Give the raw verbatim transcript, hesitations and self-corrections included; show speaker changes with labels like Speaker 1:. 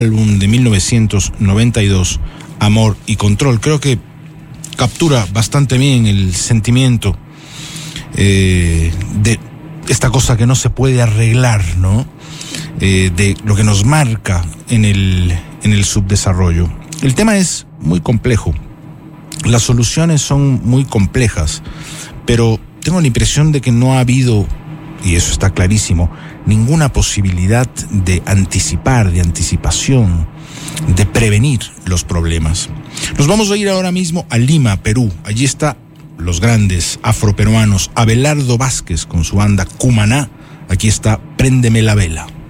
Speaker 1: álbum de mil novecientos noventa y dos, Amor y Control. Creo que captura bastante bien el sentimiento eh, de esta cosa que no se puede arreglar, ¿no? Eh, de lo que nos marca en el, en el subdesarrollo. El tema es muy complejo, las soluciones son muy complejas, pero tengo la impresión de que no ha habido, y eso está clarísimo, ninguna posibilidad de anticipar, de anticipación, de prevenir los problemas. Nos vamos a ir ahora mismo a Lima, Perú. Allí está los grandes afroperuanos, Abelardo Vázquez con su banda Cumaná. Aquí está Préndeme la Vela.